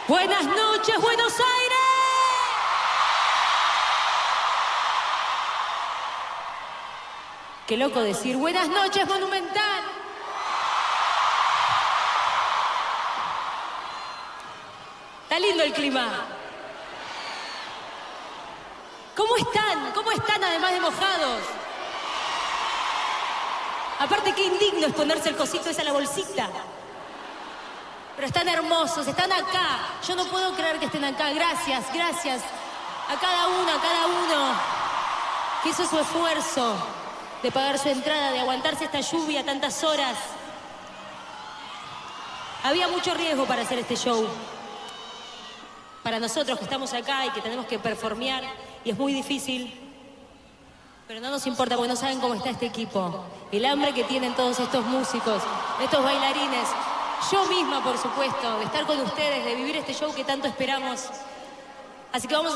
Buenas noches, Buenos Aires. Qué loco decir buenas noches, Monumental. Está lindo el clima. ¿Cómo están? ¿Cómo están además de mojados? Aparte, qué indigno es ponerse el cosito esa a la bolsita. Pero están hermosos, están acá. Yo no puedo creer que estén acá. Gracias, gracias a cada uno que hizo su esfuerzo de pagar su entrada, de aguantarse esta lluvia tantas horas. Había mucho riesgo para hacer este show. Para nosotros que estamos acá y que tenemos que performear, y es muy difícil. Pero no nos importa porque no saben cómo está este equipo. El hambre que tienen todos estos músicos, estos bailarines. Yo misma, por supuesto, de estar con ustedes, de vivir este show que tanto esperamos. Así que vamos